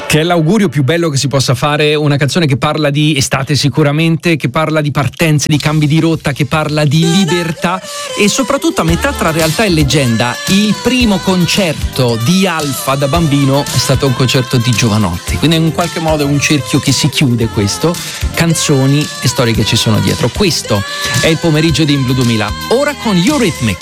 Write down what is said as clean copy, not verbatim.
Che è l'augurio più bello che si possa fare, una canzone che parla di estate sicuramente, che parla di partenze, di cambi di rotta, che parla di libertà e soprattutto a metà tra realtà e leggenda. Il primo concerto di Alfa da bambino è stato un concerto di Jovanotti, quindi in qualche modo è un cerchio che si chiude questo, canzoni e storie che ci sono dietro. Questo è il pomeriggio di In Blue 2000, ora con Eurythmics.